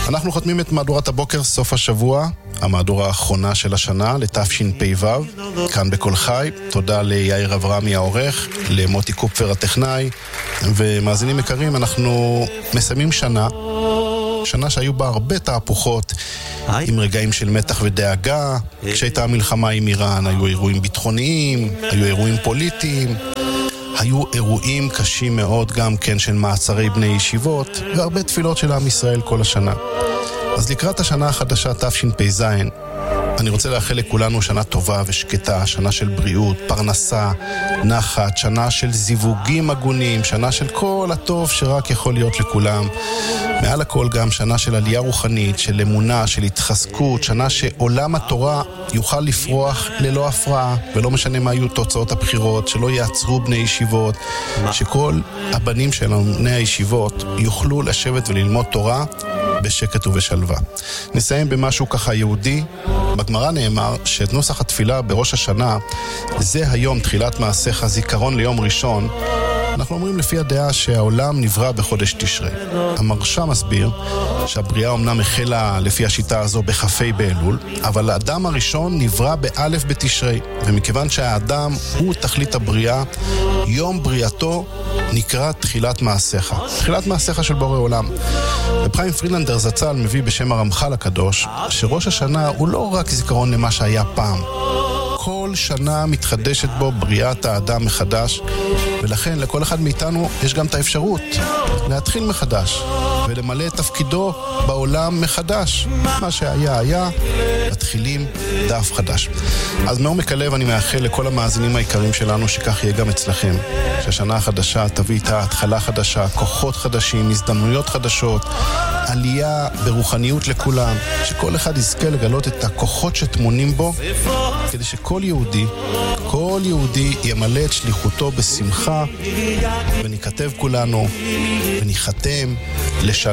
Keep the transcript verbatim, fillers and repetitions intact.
אנחנו חותמים את מהדורת הבוקר סוף השבוע, המהדורה האחרונה של השנה, לתשפ"ו, כאן בכל חי. תודה ליאיר אברהמי העורך, למוטי קופפר הטכנאי, ומאזינים יקרים, אנחנו מסיימים שנה, שנה שהיו בה הרבה תהפוכות, עם רגעים של מתח ודאגה. כשהייתה המלחמה עם איראן, היו אירועים ביטחוניים, היו אירועים פוליטיים, היו אירועים קשים מאוד גם כן של מעצרי בני ישיבות, והרבה תפילות של עם ישראל כל השנה. אז לקראת השנה החדשה תשפ"ז, אני רוצה לאחל לכולנו שנה טובה ושקטה, שנה של בריאות, פרנסה, נחת, שנה של זיווגים הגונים, שנה של כל הטוב שרק יכול להיות לכולם. מעל הכל גם שנה של עלייה רוחנית, של אמונה, של התחזקות, שנה שעולם התורה יוכל לפרוח ללא הפרעה, ולא משנה מה יהיו תוצאות הבחירות, שלא יעצרו בני ישיבות, שכל הבנים שלנו, בני הישיבות, יוכלו לשבת וללמוד תורה בשקט ובשלווה. נסיים במשהו ככה יהודי. בגמרא נאמר שאת נוסח התפילה בראש השנה, זה היום תחילת מעשיך, זיכרון ליום ראשון. אנחנו אומרים לפי הדעה שהעולם נברא בחודש תשרי. המרשה מסביר שהבריאה אמנם החלה לפי השיטה הזו בכ"ה באלול, אבל האדם הראשון נברא באלף בתשרי, ומכיוון שהאדם הוא תכלית הבריאה, יום בריאתו נקרא תחילת מעשיך, תחילת מעשיך של בורא עולם. רב חיים פרידלנדר זצ"ל מביא בשם הרמח"ל הקדוש שראש השנה הוא לא רק זיכרון למה שהיה פעם, כל שנה מתחדשת בו בריאת האדם מחדש, ולכן לכל אחד מאיתנו יש גם את האפשרות להתחיל מחדש ולמלא את תפקידו בעולם מחדש. מה שהיה היה, מתחילים דף חדש. אז מעומק הלב אני מאחל לכל המאזינים העיקרים שלנו שכך יהיה גם אצלכם, שהשנה החדשה תביא איתה התחלה חדשה, כוחות חדשים, הזדמנויות חדשות, עלייה ברוחניות לכולם, שכל אחד יזכה לגלות את הכוחות שטמונים בו, כדי שכל יהודי, כל יהודי ימלא את שליחותו בשמחה, ונכתב כולנו, וניחתם לשלום.